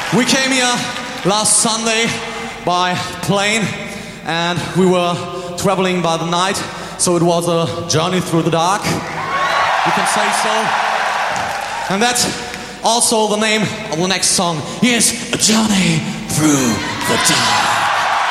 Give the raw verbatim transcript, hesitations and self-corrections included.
We came here last Sunday by plane and we were traveling by the night, so it was a journey through the dark, you can say so. And that's also the name of the next song. Yes, A Journey Through the Dark.